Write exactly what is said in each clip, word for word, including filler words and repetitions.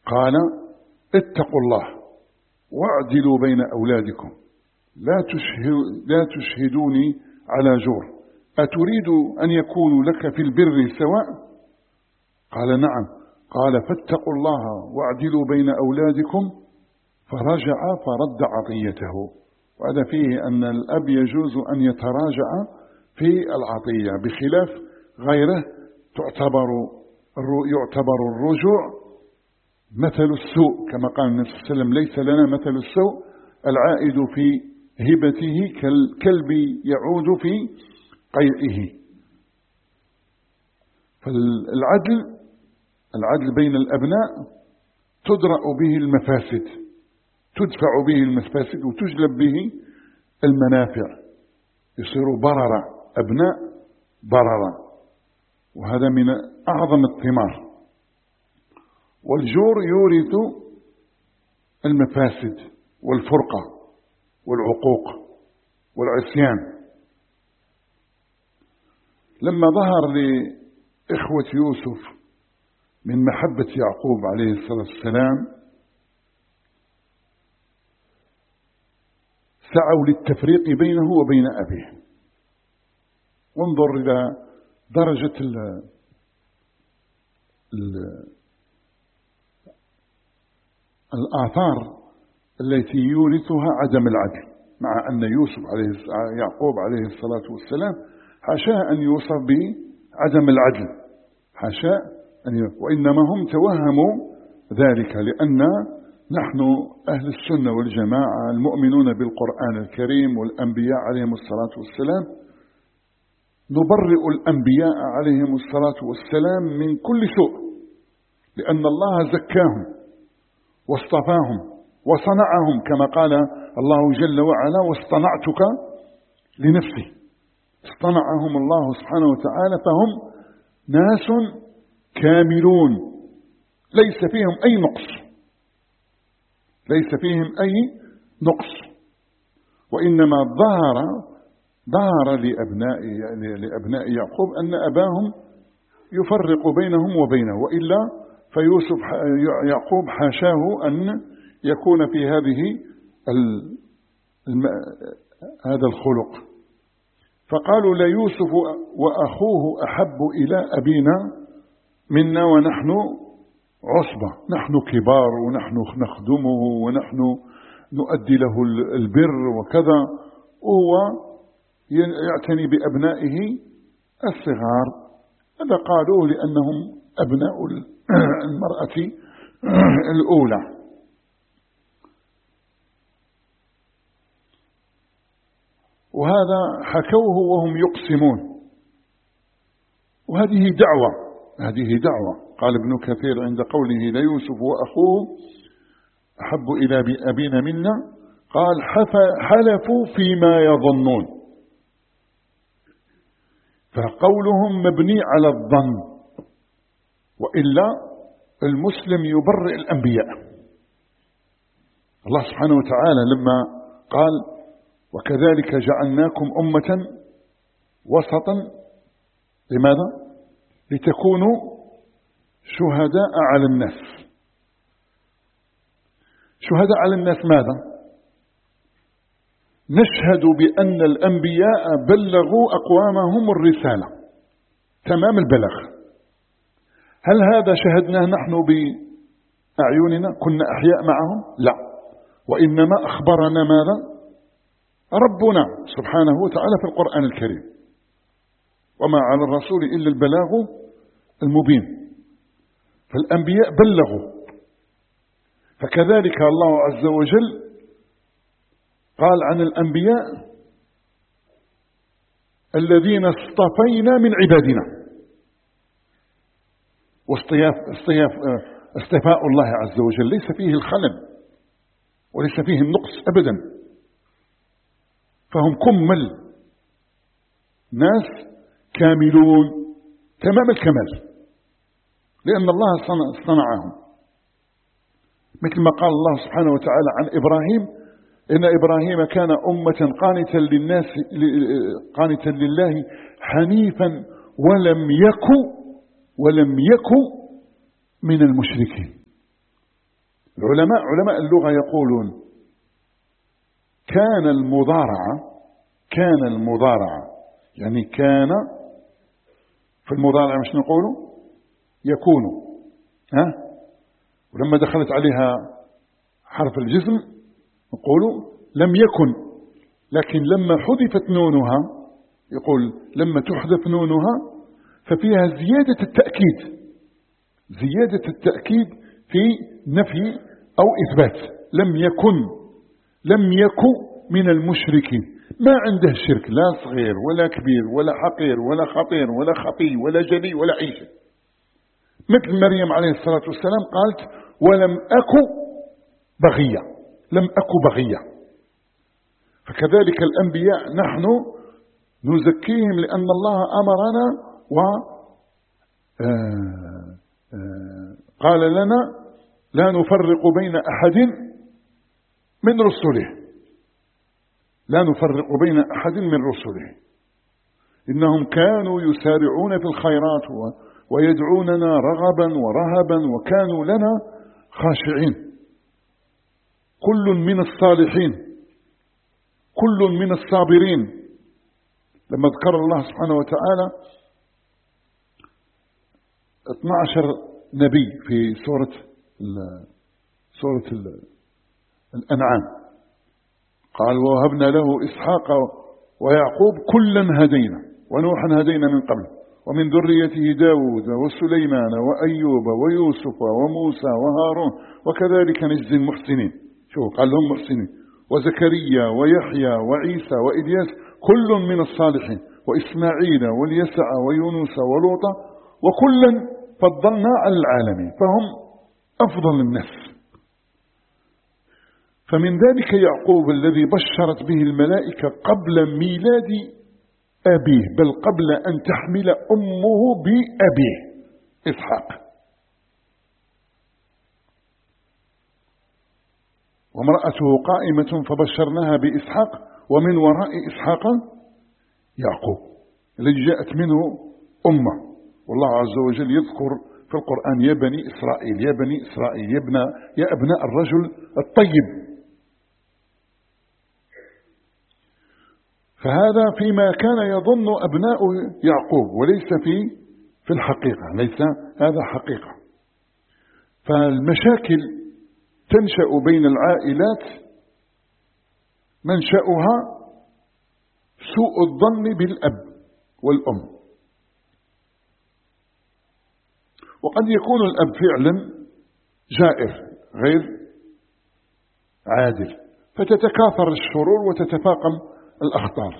قال اتقوا الله واعدلوا بين أولادكم لا, تشهد لا تشهدوني على جور، أتريد أن يكونوا لك في البر سواء؟ قال نعم. قال فاتقوا الله واعدلوا بين أولادكم، فرجع فرد عطيته. وهذا فيه أن الأب يجوز أن يتراجع في العطية بخلاف غيره تعتبر يعتبر الرجوع مثل السوء، كما قال النبي صلى الله عليه وسلم ليس لنا مثل السوء، العائد في هبته كالكلب يعود في قيئه. فالعدل العدل بين الأبناء تدرأ به المفاسد، تدفع به المفاسد وتجلب به المنافع، يصير بررا أبناء بررا، وهذا من أعظم الثمار. والجور يورث المفاسد والفرقة والعقوق والعصيان. لما ظهر لإخوة يوسف من محبة يعقوب عليه الصلاة والسلام سعوا للتفريق بينه وبين أبيه. وانظر إلى درجة ال ال الآثار التي يورثها عدم العدل، مع أن يوسف عليه يعقوب عليه الصلاة والسلام حاشا أن يوصف بعدم العدل، حاشا أن ي... وإنما هم توهموا ذلك، لأن نحن أهل السنة والجماعة المؤمنون بالقرآن الكريم والأنبياء عليهم الصلاة والسلام نبرئ الأنبياء عليهم الصلاة والسلام من كل سوء، لأن الله زكاهم واصطفاهم وصنعهم، كما قال الله جل وعلا واصطنعتك لنفسي. اصطنعهم الله سبحانه وتعالى، فهم ناس كاملون ليس فيهم أي نقص، ليس فيهم أي نقص. وإنما ظهر ظهر لأبناء لأبناء يعقوب أن أباهم يفرق بينهم وبينه، وإلا فيوسف يعقوب حاشاه أن يكون في هذه الم... هذا الخلق. فقالوا ليوسف وأخوه أحب إلى أبينا منا ونحن عصبة، نحن كبار ونحن نخدمه ونحن نؤدي له البر وكذا، وهو يعتني بأبنائه الصغار. هذا قالوه لأنهم أبناء المرأة الأولى. وهذا حكوه وهم يقسمون، وهذه دعوة هذه دعوة قال ابن كثير عند قوله ليوسف وأخوه أحب إلى أبينا منا، قال حلفوا فيما يظنون، فقولهم مبني على الظن، وإلا المسلم يبرئ الأنبياء. الله سبحانه وتعالى لما قال وكذلك جعلناكم أمة وسطا، لماذا؟ لتكونوا شهداء على الناس. شهداء على الناس ماذا؟ نشهد بأن الأنبياء بلغوا أقوامهم الرسالة تمام البلاغ. هل هذا شهدناه نحن بأعيننا كنا أحياء معهم؟ لا، وإنما أخبرنا ماذا؟ ربنا سبحانه وتعالى في القرآن الكريم، وما على الرسول إلا البلاغ المبين. فالأنبياء بلغوا، فكذلك الله عز وجل قال عن الأنبياء الذين اصطفينا من عبادنا. واصطياف اصطياف اصطفاء الله عز وجل ليس فيه الخلل وليس فيه النقص أبدا، فهم كمل ناس كاملون تمام الكمال، لأن الله صنعهم. مثل ما قال الله سبحانه وتعالى عن إبراهيم إن إبراهيم كان أمة قانتا للناس قانتا لله حنيفا ولم يكن ولم يكن من المشركين. العلماء علماء اللغة يقولون كان المضارعة كان المضارعة يعني كان في المضارعة مش نقوله يكون، ها؟ ولما دخلت عليها حرف الجزم نقوله لم يكن، لكن لما حذفت نونها يقول لما تحذف نونها ففيها زيادة التأكيد، زيادة التأكيد في نفي أو إثبات. لم يكن لم يكن من المشركين، ما عنده شرك لا صغير ولا كبير ولا حقير ولا خطير ولا خفي ولا جلي ولا أي شيء. مثل مريم عليه الصلاة والسلام قالت ولم أك بغية، لم أك بغية. فكذلك الأنبياء نحن نزكيهم لأن الله أمرنا و قال لنا لا نفرق بين أحد من رسله، لا نفرق بين أحد من رسله، إنهم كانوا يسارعون في الخيرات ويدعوننا رغبا ورهبا وكانوا لنا خاشعين. كل من الصالحين، كل من الصابرين. لما ذكر الله سبحانه وتعالى اثني عشر نبي في سورة سورة الأنعام قال ووهبنا له إسحاق ويعقوب كلا هدينا ونوحا هدينا من قبل ومن ذريته داود وسليمان وأيوب ويوسف وموسى وهارون وكذلك نجزي المحسنين. شوف قال لهم محسنين. وزكريا ويحيى وعيسى وإلياس كل من الصالحين وإسماعيل واليسع ويونس ولوطا وكلا فضلنا على العالمين، فهم أفضل الناس. فمن ذلك يعقوب الذي بشرت به الملائكة قبل ميلاد أبيه، بل قبل أن تحمل أمه بأبيه إسحاق. وامرأته قائمة فبشرناها بإسحاق ومن وراء إسحاق يعقوب الذي جاءت منه أمه. والله عز وجل يذكر في القرآن يا بني إسرائيل يا بني إسرائيل يا ابن يا أبناء الرجل الطيب. فهذا فيما كان يظن أبناء يعقوب وليس في في الحقيقة، ليس هذا حقيقة. فالمشاكل تنشأ بين العائلات منشأها سوء الظن بالأب والأم. وقد يكون الأب فعلا جائر غير عادل فتتكاثر الشرور وتتفاقم الأخطار.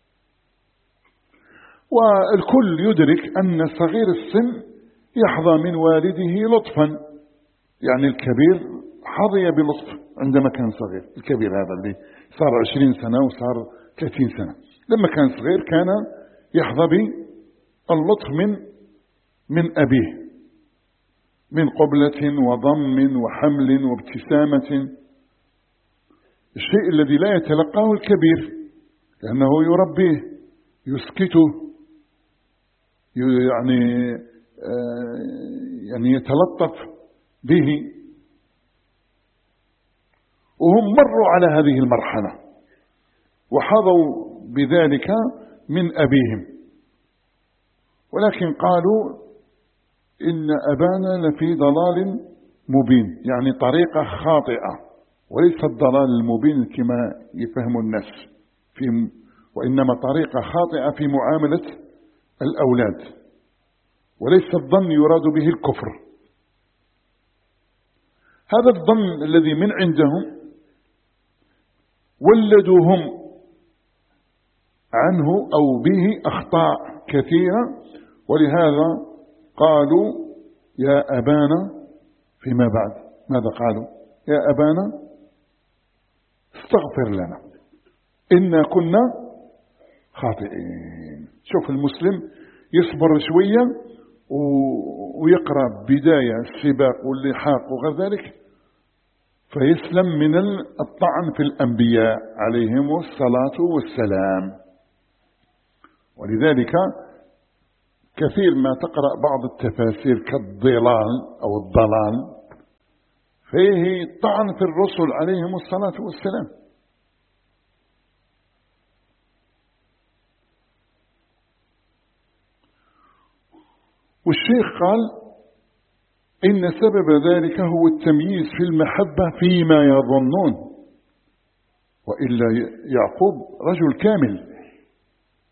والكل يدرك أن صغير السن يحظى من والده لطفا، يعني الكبير حظي بلطف عندما كان صغير. الكبير هذا اللي صار عشرين سنة وصار ثلاثين سنة لما كان صغير كان يحظى باللطف من من أبيه، من قبلة وضم وحمل وابتسامة، الشيء الذي لا يتلقاه الكبير لأنه يربيه يسكته يعني يعني يتلطف به. وهم مروا على هذه المرحلة وحظوا بذلك من أبيهم، ولكن قالوا إن أبانا لفي ضلال مبين، يعني طريقة خاطئة وليس الضلال المبين كما يفهم الناس في، وإنما طريقة خاطئة في معاملة الأولاد، وليس الظن يراد به الكفر. هذا الظن الذي من عندهم ولدوهم عنه أو به أخطاء كثيرة، ولهذا قالوا يا أبانا فيما بعد ماذا قالوا؟ يا أبانا استغفر لنا إنا كنا خاطئين. شوف المسلم يصبر شوية ويقرأ بداية السباق واللحاق وغير ذلك فيسلم من الطعن في الأنبياء عليهم الصلاة والسلام. ولذلك كثير ما تقرأ بعض التفاسير كالضلال أو الضلال فيه طعن في الرسل عليهم الصلاة والسلام. والشيخ قال إن سبب ذلك هو التمييز في المحبة فيما يظنون، وإلا يعقوب رجل كامل